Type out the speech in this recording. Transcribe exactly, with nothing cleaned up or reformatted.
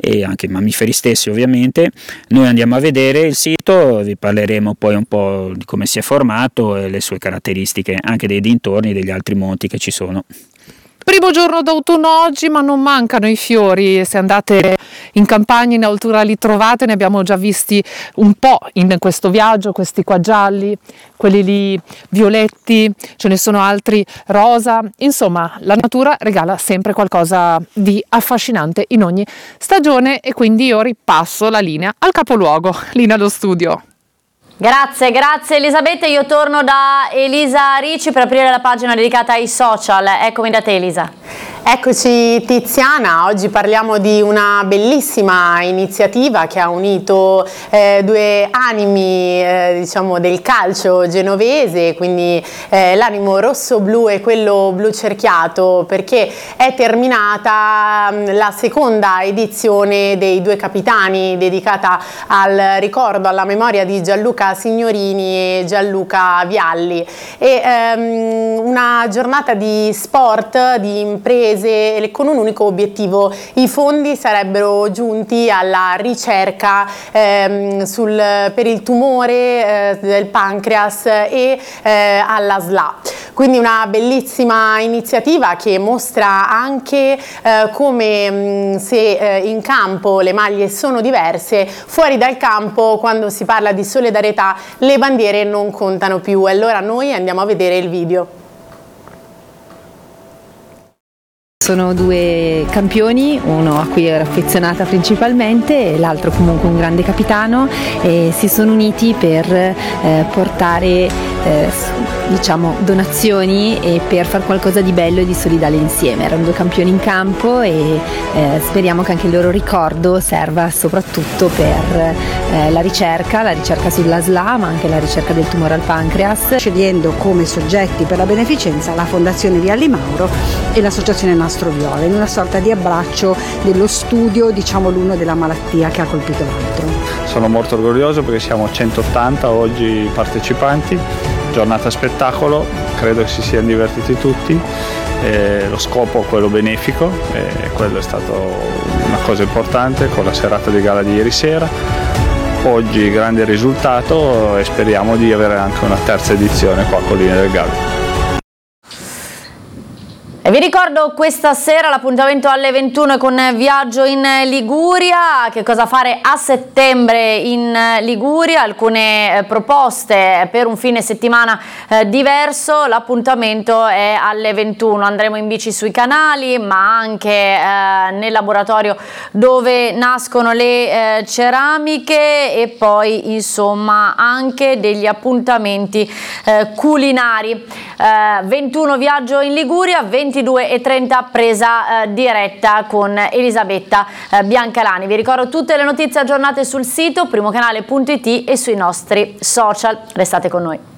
e anche i mammiferi stessi ovviamente. Noi andiamo a vedere il sito, vi parleremo poi un po' di come si è formato e le sue caratteristiche, anche dei dintorni e degli altri monti che ci sono. Primo giorno d'autunno oggi, ma non mancano i fiori. Se andate in campagna, in altura, li trovate. Ne abbiamo già visti un po' in questo viaggio, questi qua gialli, quelli lì violetti, ce ne sono altri rosa. Insomma, la natura regala sempre qualcosa di affascinante in ogni stagione, e quindi io ripasso la linea al capoluogo, Lina allo studio. Grazie, grazie Elisabetta. Io torno da Elisa Ricci per aprire la pagina dedicata ai social. Eccomi da te, Elisa. Eccoci Tiziana, oggi parliamo di una bellissima iniziativa che ha unito eh, due animi eh, diciamo del calcio genovese, quindi eh, l'animo rosso-blu e quello blu cerchiato, perché è terminata mh, la seconda edizione dei Due Capitani, dedicata al ricordo, alla memoria di Gianluca Signorini e Gianluca Vialli, e ehm, una giornata di sport, di imprese, con un unico obiettivo: i fondi sarebbero giunti alla ricerca ehm, sul, per il tumore eh, del pancreas e eh, alla S L A. Quindi una bellissima iniziativa che mostra anche eh, come mh, se eh, in campo le maglie sono diverse, fuori dal campo, quando si parla di solidarietà, le bandiere non contano più. Allora noi andiamo a vedere il video. Sono due campioni, uno a cui ero affezionata principalmente e l'altro comunque un grande capitano, e si sono uniti per eh, portare eh, diciamo donazioni e per fare qualcosa di bello e di solidale insieme. Erano due campioni in campo e eh, speriamo che anche il loro ricordo serva soprattutto per eh, la ricerca, la ricerca sulla S L A, ma anche la ricerca del tumore al pancreas. Scegliendo come soggetti per la beneficenza la Fondazione Vialli Mauro e l'Associazione Nastro Viola, in una sorta di abbraccio dello studio, diciamo, l'uno della malattia che ha colpito l'altro. Sono molto orgoglioso perché siamo centottanta oggi partecipanti, giornata spettacolo, credo che si siano divertiti tutti, eh, lo scopo è quello benefico, e quello è stato una cosa importante con la serata di gala di ieri sera. Oggi grande risultato e speriamo di avere anche una terza edizione qua a Colline del Gallo. E vi ricordo questa sera l'appuntamento alle ventuno con Viaggio in Liguria. Che cosa fare a settembre in Liguria? Alcune eh, proposte per un fine settimana eh, diverso. L'appuntamento è alle ventuno. Andremo in bici sui canali, ma anche eh, nel laboratorio dove nascono le eh, ceramiche, e poi insomma anche degli appuntamenti eh, culinari. Eh, ventuno Viaggio in Liguria, ventidue e trenta presa eh, diretta con Elisabetta eh, Biancalani. Vi ricordo tutte le notizie aggiornate sul sito primocanale punto it e sui nostri social. Restate con noi.